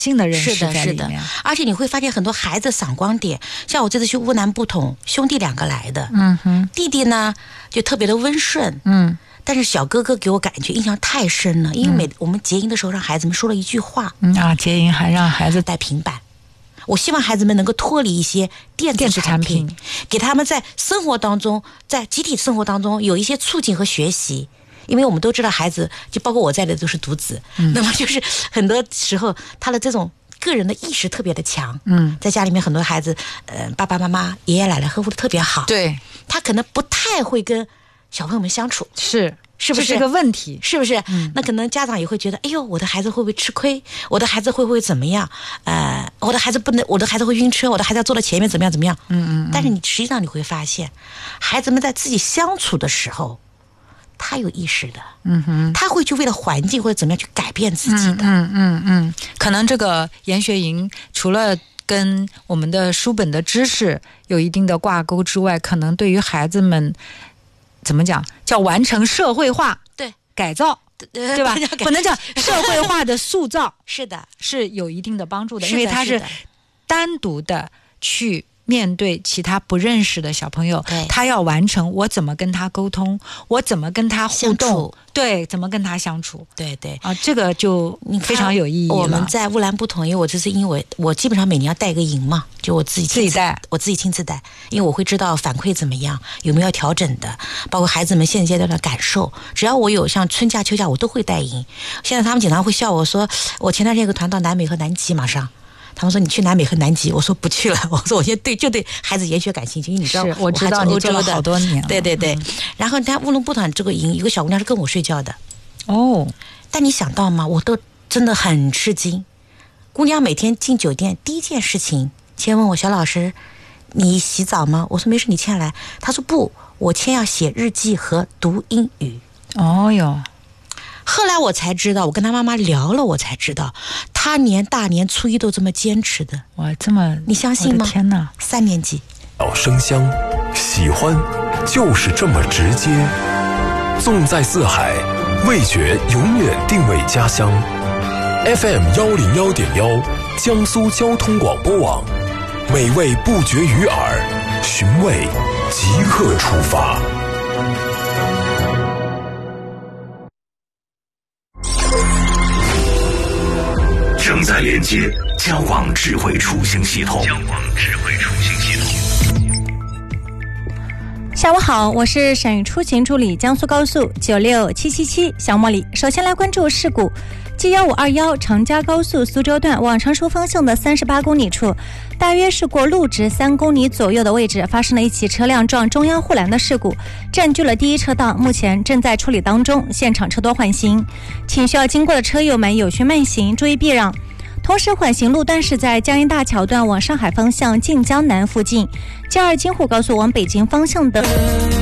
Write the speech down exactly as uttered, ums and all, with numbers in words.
性的认识在里面。 是的，是的。而且你会发现很多孩子闪光点，像我这次去乌兰布统，兄弟两个来的， 嗯哼， 弟弟呢就特别的温顺， 嗯， 但是小哥哥给我感觉印象太深了，因为每、嗯、我们结营的时候让孩子们说了一句话， 嗯啊，结营还让孩子带平板。我希望孩子们能够脱离一些电子产品， 电子产品给他们在生活当中，在集体生活当中有一些促进和学习。因为我们都知道孩子，就包括我在内都是独子、嗯、那么就是很多时候他的这种个人的意识特别的强， 嗯， 在家里面很多孩子呃，爸爸妈妈爷爷奶奶呵护的特别好， 对， 他可能不太会跟小朋友们相处， 是是不是这是个问题？ 是不是、 嗯、 那可能家长也会觉得，哎呦，我的孩子会不会吃亏？我的孩子会不会怎么样？呃，我的孩子不能，我的孩子会晕车，我的孩子要坐在前面怎么样怎么样？ 嗯 嗯, 嗯。 但是你实际上你会发现，孩子们在自己相处的时候，他有意识的， 嗯哼， 他会去为了环境或者怎么样去改变自己的。 嗯嗯 嗯, 嗯，可能这个研学营除了跟我们的书本的知识有一定的挂钩之外，可能对于孩子们怎么讲，叫完成社会化对改造， 对, 对吧？不能叫社会化的塑造， 是的， 是有一定的帮助的， 是的因为它是单独的去面对其他不认识的小朋友，他要完成我怎么跟他沟通，我怎么跟他互动，对，怎么跟他相处， 对对啊，这个就非常有意义了。 我们在乌兰布统，因为我这是因为我基本上每年要带一个营嘛，就我自己自己带， 我自己亲自带，因为我会知道反馈怎么样，有没有要调整的，包括孩子们现阶段的感受。只要我有像春假、秋假，我都会带营。现在他们经常会笑我说，我前段时间有个团到南美和南极，马上。他们说你去南美和南极，我说不去了，我说我现在对就对孩子研学感兴趣，因为你知道我知道你做了好多年了， 对对对、嗯、然后他乌鲁布统这个营有个小姑娘是跟我睡觉的哦， 但你想到吗，我都真的很吃惊，姑娘每天进酒店第一件事情先问我，小老师你洗澡吗？我说没事，你先来。她说不，我先要写日记和读英语。 哦哟， 后来我才知道，我跟他妈妈聊了，我才知道他连大年初一都这么坚持的。 哇，这么你相信吗？ 天哪， 三年级。 老生香，喜欢就是这么直接。纵在四海，味觉永远定位家乡。F M 幺零幺点幺，江苏交通广播网，美味不绝于耳，寻味即刻出发。正在连接交广智慧出行系统。交广智慧出行系统。 下午好，我是省域出行助理江苏高速九六七七七小茉莉。首先来关注事故。G 一五二一长嘉高速苏州段往常熟方向的三十八公里处，大约是过路直三公里左右的位置，发生了一起车辆撞中央护栏的事故，占据了第一车道，目前正在处理当中，现场车多缓行，请需要经过的车友们有序慢行，注意避让。同时缓行路段是在江阴大桥段往上海方向晋江南附近， G 二京沪高速往北京方向的